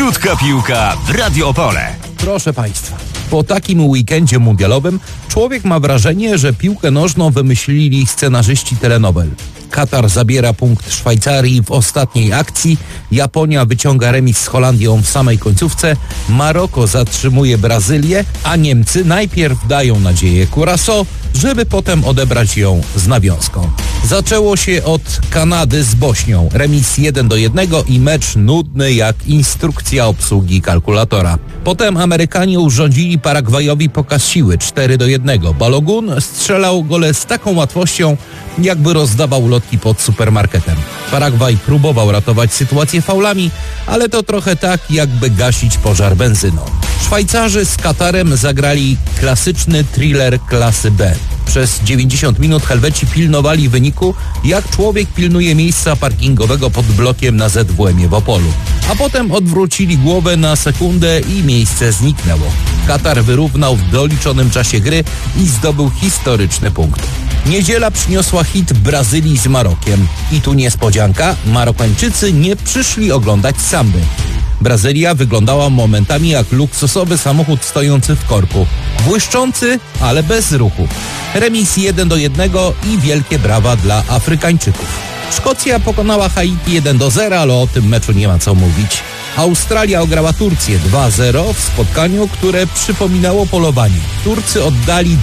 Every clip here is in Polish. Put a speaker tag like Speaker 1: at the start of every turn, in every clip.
Speaker 1: Krótka piłka w Radio Opole.
Speaker 2: Proszę Państwa, po takim weekendzie mundialowym człowiek ma wrażenie, że piłkę nożną wymyślili scenarzyści telenowel. Katar zabiera punkt Szwajcarii w ostatniej akcji, Japonia wyciąga remis z Holandią w samej końcówce, Maroko zatrzymuje Brazylię, a Niemcy najpierw dają nadzieję Curaçao, żeby potem odebrać ją z nawiązką. Zaczęło się od Kanady z Bośnią. Remis 1-1 i mecz nudny jak instrukcja obsługi kalkulatora. Potem Amerykanie urządzili Paragwajowi pokaz siły 4-1. Balogun strzelał gole z taką łatwością, jakby rozdawał lotki pod supermarketem. Paragwaj próbował ratować sytuację faulami, ale to trochę tak, jakby gasić pożar benzyną. Szwajcarzy z Katarem zagrali klasyczny thriller klasy B. Przez 90 minut Helweci pilnowali wyniku, jak człowiek pilnuje miejsca parkingowego pod blokiem na ZWM-ie w Opolu. A potem odwrócili głowę na sekundę i miejsce zniknęło. Katar wyrównał w doliczonym czasie gry i zdobył historyczny punkt. Niedziela przyniosła hit Brazylii z Marokiem. I tu niespodzianka, Marokańczycy nie przyszli oglądać samby. Brazylia wyglądała momentami jak luksusowy samochód stojący w korku. Błyszczący, ale bez ruchu. Remis 1-1 i wielkie brawa dla Afrykańczyków. Szkocja pokonała Haiti 1-0, ale o tym meczu nie ma co mówić. Australia ograła Turcję 2-0 w spotkaniu, które przypominało polowanie. Turcy oddali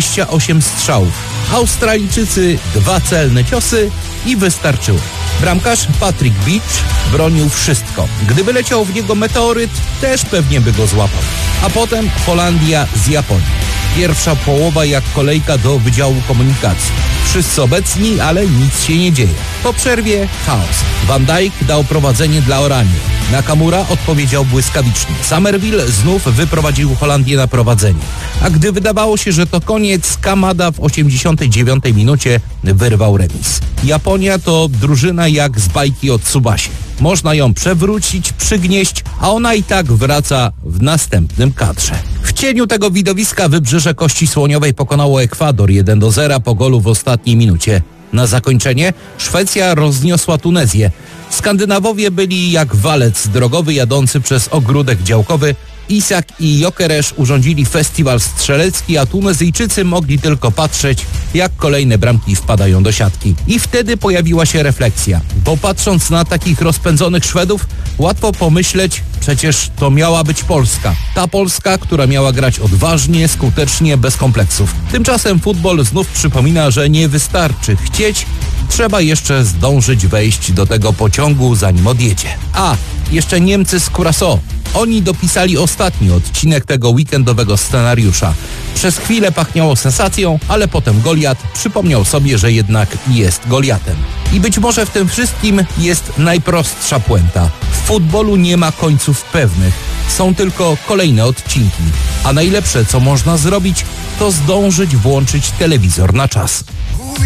Speaker 2: 28 strzałów. Australijczycy 2 celne ciosy i wystarczyło. Bramkarz Patrick Beach bronił wszystko. Gdyby leciał w niego meteoryt, też pewnie by go złapał. A potem Holandia z Japonią. Pierwsza połowa jak kolejka do Wydziału Komunikacji. Wszyscy obecni, ale nic się nie dzieje. Po przerwie chaos. Van Dijk dał prowadzenie dla Oranie. Nakamura odpowiedział błyskawicznie. Summerville znów wyprowadził Holandię na prowadzenie. A gdy wydawało się, że to koniec, Kamada w 89 minucie wyrwał remis. Japonia to drużyna jak z bajki o Tsubasie. Można ją przewrócić, przygnieść, a ona i tak wraca w następnym kadrze. W cieniu tego widowiska Wybrzeże Kości Słoniowej pokonało Ekwador 1-0 po golu w ostatniej minucie. Na zakończenie Szwecja rozniosła Tunezję. Skandynawowie byli jak walec drogowy jadący przez ogródek działkowy. Isak i Jokeresz urządzili festiwal strzelecki, a Tunezyjczycy mogli tylko patrzeć, jak kolejne bramki wpadają do siatki. I wtedy pojawiła się refleksja, bo patrząc na takich rozpędzonych Szwedów, łatwo pomyśleć, przecież to miała być Polska. Ta Polska, która miała grać odważnie, skutecznie, bez kompleksów. Tymczasem futbol znów przypomina, że nie wystarczy chcieć, trzeba jeszcze zdążyć wejść do tego pociągu, zanim odjedzie. A, jeszcze Niemcy z Curaçao. Oni dopisali ostatni odcinek tego weekendowego scenariusza. Przez chwilę pachniało sensacją, ale potem Goliat przypomniał sobie, że jednak jest Goliatem. I być może w tym wszystkim jest najprostsza puenta. W futbolu nie ma końców pewnych. Są tylko kolejne odcinki. A najlepsze, co można zrobić, to zdążyć włączyć telewizor na czas.